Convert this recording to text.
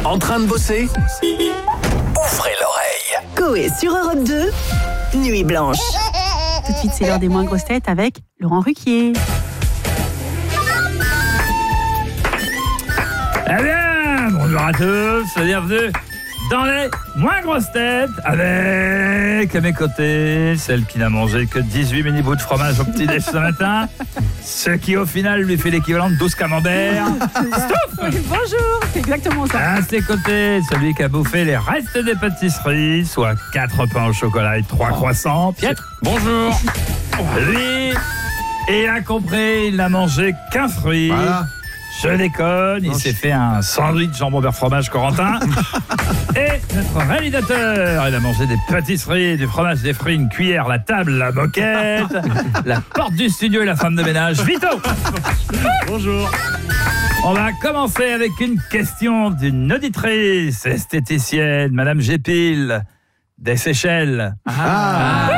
En train de bosser? Ouvrez l'oreille. Coé sur Europe 2, Nuit Blanche. Tout de suite, c'est l'heure des moins grosses têtes avec Laurent Ruquier. Eh bien, bonjour à tous, bienvenue dans les moins grosses têtes avec à mes côtés celle qui n'a mangé que 18 mini-bouts de fromage au petit-déj ce matin, ce qui au final lui fait l'équivalent de 12 camemberts. Oui, bonjour, c'est exactement ça. À ses côtés, celui qui a bouffé les restes des pâtisseries, soit 4 pains au chocolat et 3 croissants. Pietre, bonjour. Lui, il a compris, il n'a mangé qu'un fruit. Voilà. Je déconne, il s'est fait un sandwich jambon beurre fromage Corentin. Et notre réalisateur, il a mangé des pâtisseries, du fromage, des fruits, une cuillère, la table, la moquette, la porte du studio et la femme de ménage. Vito. Bonjour. On va commencer avec une question d'une auditrice esthéticienne, Madame Gépil, des Seychelles.